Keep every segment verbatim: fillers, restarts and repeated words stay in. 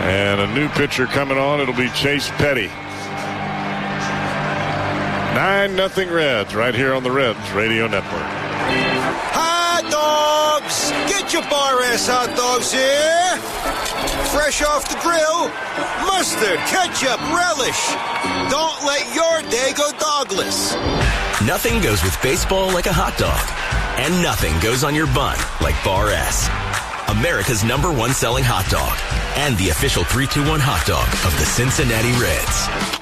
And a new pitcher coming on. It'll be Chase Petty. nine nothing Reds right here on the Reds Radio Network. Hot dogs! Get your Bar S hot dogs here! Fresh off the grill, mustard, ketchup, relish. Don't let your day go dogless. Nothing goes with baseball like a hot dog. And nothing goes on your bun like Bar S. America's number one selling hot dog. And the official three two one hot dog of the Cincinnati Reds.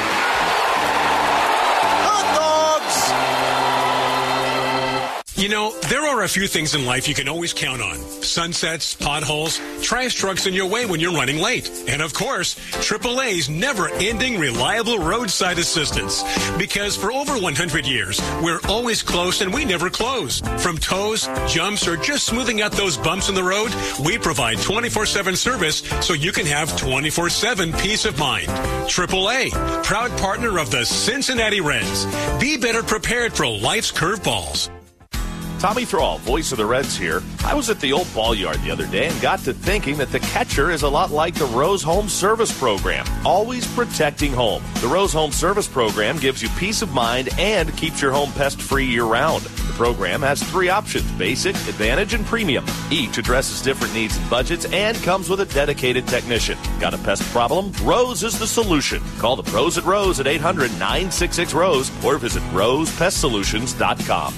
You know, there are a few things in life you can always count on. Sunsets, potholes, trash trucks in your way when you're running late. And of course, triple A's never-ending reliable roadside assistance. Because for over one hundred years, we're always close and we never close. From tows, jumps, or just smoothing out those bumps in the road, we provide twenty-four seven service so you can have twenty-four seven peace of mind. triple A, proud partner of the Cincinnati Reds. Be better prepared for life's curveballs. Tommy Thrall, voice of the Reds here. I was at the old ball yard the other day and got to thinking that the catcher is a lot like the Rose Home Service Program, always protecting home. The Rose Home Service Program gives you peace of mind and keeps your home pest-free year-round. The program has three options, basic, advantage, and premium. Each addresses different needs and budgets and comes with a dedicated technician. Got a pest problem? Rose is the solution. Call the pros at Rose at eight hundred nine six six ROSE or visit rose pest solutions dot com.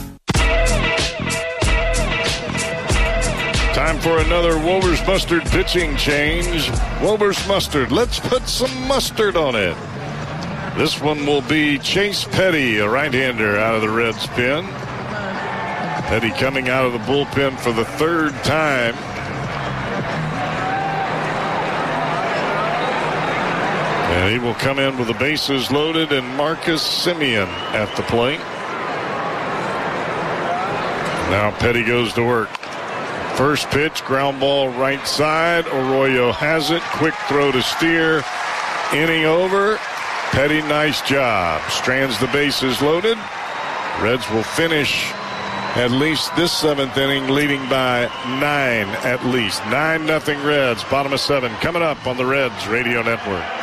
Time for another Wolbers Mustard pitching change. Wolbers Mustard, let's put some mustard on it. This one will be Chase Petty, a right-hander out of the Reds pen. Petty coming out of the bullpen for the third time. And he will come in with the bases loaded and Marcus Semien at the plate. Now Petty goes to work. First pitch, ground ball right side. Arroyo has it. Quick throw to Steer. Inning over. Petty, nice job. Strands the bases loaded. Reds will finish at least this seventh inning leading by nine at least. nine nothing Reds. Bottom of seven coming up on the Reds Radio Network.